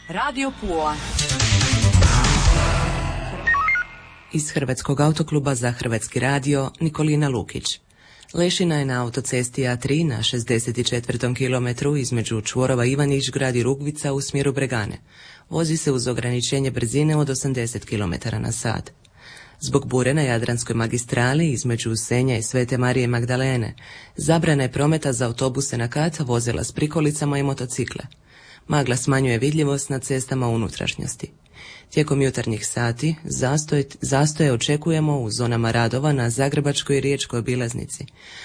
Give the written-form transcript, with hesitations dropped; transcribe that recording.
Radio Pula. Iz Hrvatskog autokluba za Hrvatski radio Nikolina Lukić. Lešina je na autocesti A3 na 64. kilometru između čvorova Ivanić grad i Rugvica u smjeru Bregane. Vozi se uz ograničenje brzine od 80 km na sat. Zbog bure na Jadranskoj magistrali između Senja i Svete Marije Magdalene zabrana je prometa za autobuse na kat, vozila s prikolicama i motocikle. Magla smanjuje vidljivost na cestama unutrašnjosti. Tijekom jutarnjih sati zastoje očekujemo u zonama radova na Zagrebačkoj i Riječkoj obilaznici,